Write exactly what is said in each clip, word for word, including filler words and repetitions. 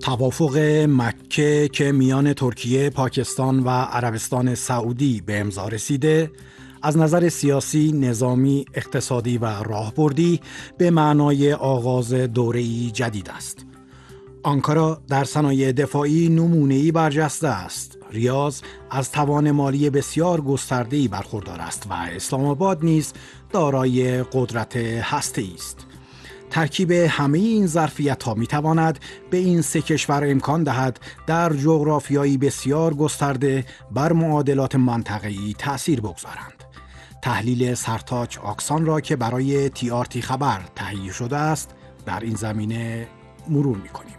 توافق مکه که میان ترکیه، پاکستان و عربستان سعودی به امضا رسیده، از نظر سیاسی، نظامی، اقتصادی و راهبردی به معنای آغاز دوره‌ای جدید است. آنکارا در صنایع دفاعی نمونه‌ای برجسته است. ریاض از توان مالی بسیار گسترده‌ای برخوردار است و اسلام آباد نیز دارای قدرت هسته‌ای است. ترکیب همه این ظرفیت‌ها می‌تواند به این سه کشور امکان دهد در جغرافیایی بسیار گسترده بر معادلات منطقه‌ای تأثیر بگذارند. تحلیل سرتاج آکسان را که برای تی آر تی خبر تهیه شده است در این زمینه مرور می‌کنیم.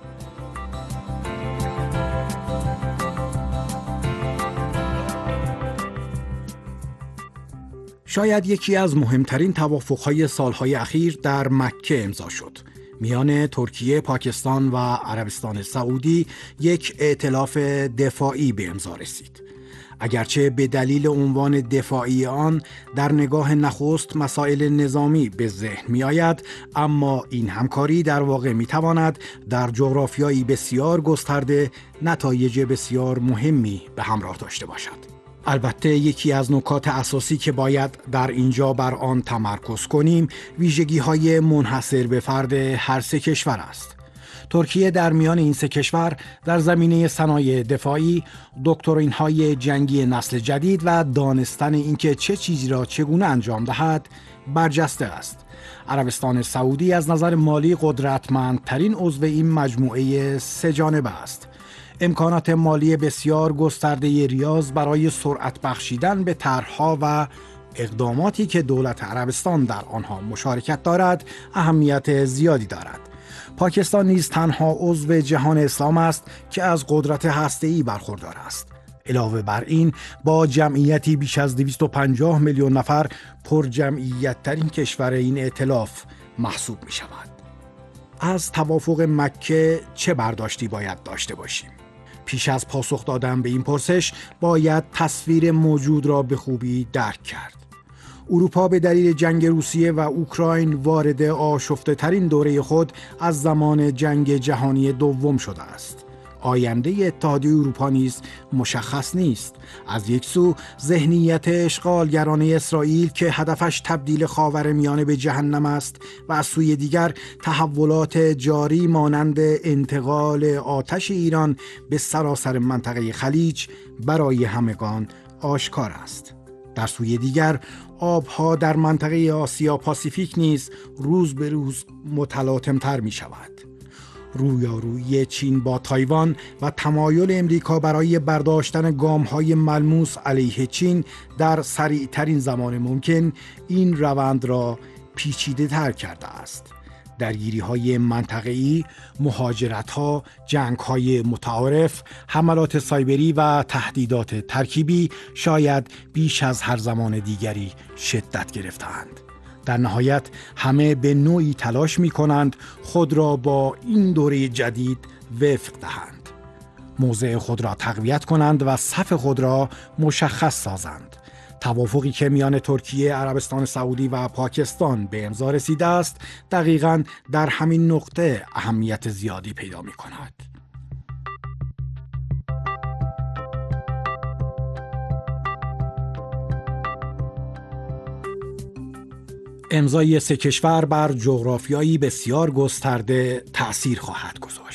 شاید یکی از مهمترین توافق‌های سالهای اخیر در مکه امضا شد. میان ترکیه، پاکستان و عربستان سعودی یک ائتلاف دفاعی به امضا رسید. اگرچه به دلیل عنوان دفاعی آن در نگاه نخست مسائل نظامی به ذهن می آید، اما این همکاری در واقع می تواند در جغرافیایی بسیار گسترده نتایج بسیار مهمی به همراه داشته باشد. البته یکی از نکات اساسی که باید در اینجا بر آن تمرکز کنیم ویژگی‌های منحصر به فرد هر سه کشور است. ترکیه در میان این سه کشور در زمینه صنایع دفاعی، دکترین‌های جنگی نسل جدید و دانستن اینکه چه چیزی را چگونه انجام دهد برجسته است. عربستان سعودی از نظر مالی قدرتمندترین عضو این مجموعه سه جانبه است. امکانات مالی بسیار گسترده ریاض برای سرعت بخشیدن به طرح‌ها و اقداماتی که دولت عربستان در آنها مشارکت دارد اهمیت زیادی دارد. پاکستان نیز تنها عضو جهان اسلام است که از قدرت هسته‌ای برخوردار است. علاوه بر این با جمعیتی بیش از دویست و پنجاه میلیون نفر پر جمعیت ترین کشور این ائتلاف محسوب می شود. از توافق مکه چه برداشتی باید داشته باشیم؟ پیش از پاسخ دادن به این پرسش باید تصویر موجود را به خوبی درک کرد. اروپا به دلیل جنگ روسیه و اوکراین وارد آشفته ترین دوره خود از زمان جنگ جهانی دوم شده است. آینده اتحادیه اروپا نیز مشخص نیست. از یک سو ذهنیت اشغالگرانه اسرائیل که هدفش تبدیل خاورمیانه به جهنم است و از سوی دیگر تحولات جاری مانند انتقال آتش ایران به سراسر منطقه خلیج برای همگان آشکار است. در سوی دیگر آبها در منطقه آسیا پاسیفیک نیز روز به روز متلاطم‌تر می شود. رویارویی چین با تایوان و تمایل امریکا برای برداشتن گام‌های ملموس علیه چین در سریع‌ترین زمان ممکن این روند را پیچیده‌تر کرده است. درگیری‌های منطقه‌ای، مهاجرت‌ها، جنگ‌های متعارف، حملات سایبری و تهدیدات ترکیبی شاید بیش از هر زمان دیگری شدت گرفتند. در نهایت همه به نوعی تلاش می کنند خود را با این دوره جدید وفق دهند. موضع خود را تقویت کنند و صف خود را مشخص سازند. توافقی که میان ترکیه، عربستان سعودی و پاکستان به امضا رسیده است، دقیقاً در همین نقطه اهمیت زیادی پیدا می کند. امضای سه کشور بر جغرافیایی بسیار گسترده تأثیر خواهد گذاشت.